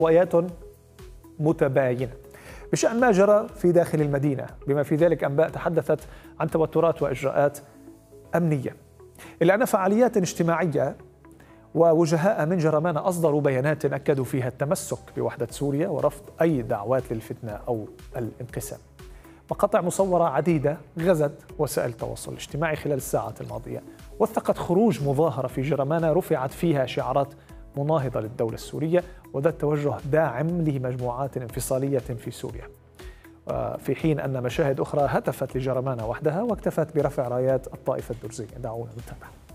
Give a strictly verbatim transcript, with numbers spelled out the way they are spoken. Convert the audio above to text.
روايات متباينة بشأن ما جرى في داخل المدينة، بما في ذلك أنباء تحدثت عن توترات وإجراءات أمنية، إلا أن فعاليات اجتماعية ووجهاء من جرمان أصدروا بيانات أكدوا فيها التمسك بوحدة سوريا ورفض أي دعوات للفتنة أو الانقسام. مقاطع مصورة عديدة غزت وسائل التواصل الاجتماعي خلال الساعات الماضية وثقت خروج مظاهرة في جرمانة رفعت فيها شعارات مناهضة للدولة السورية وذات توجه داعم لمجموعات انفصالية في سوريا، في حين أن مشاهد أخرى هتفت لجرمانة وحدها واكتفت برفع رايات الطائفة الدرزية. دعونا نتابع.